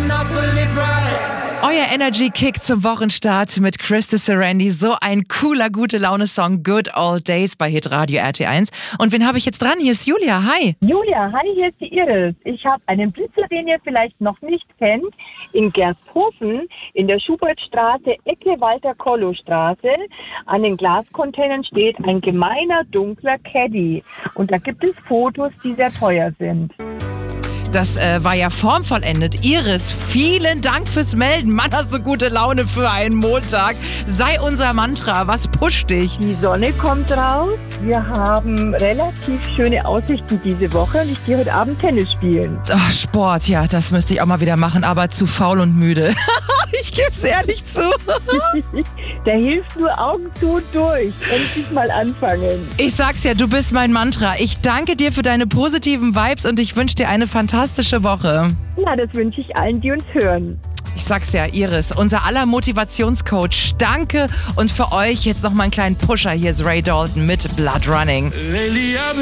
Euer Energy-Kick zum Wochenstart mit Krista Serendi. So ein cooler, gute-Laune-Song, Good Old Days bei Hitradio RT1. Und wen habe ich jetzt dran? Hier ist Julia, hi. Julia, hi, hier ist die Iris. Ich habe einen Blitzer, den ihr vielleicht noch nicht kennt, in Gersthofen in der Schubertstraße, Ecke Walter-Kollow-Straße. An den Glascontainern steht ein gemeiner, dunkler Caddy. Und da gibt es Fotos, die sehr teuer sind. Das war ja formvollendet. Iris, vielen Dank fürs Melden. Mann, hast du gute Laune für einen Montag. Sei unser Mantra. Was pusht dich? Die Sonne kommt raus. Wir haben relativ schöne Aussichten diese Woche und ich gehe heute Abend Tennis spielen. Ach, Sport, ja, das müsste ich auch mal wieder machen, aber zu faul und müde. Ich gebe es ehrlich zu. Da hilft nur Augen zu und durch. Endlich mal anfangen. Ich sag's ja, du bist mein Mantra. Ich danke dir für deine positiven Vibes und ich wünsche dir eine fantastische Woche. Ja, das wünsche ich allen, die uns hören. Ich sag's ja, Iris, unser aller Motivationscoach. Danke und für euch jetzt noch mal einen kleinen Pusher. Hier ist Ray Dalton mit Blood Running.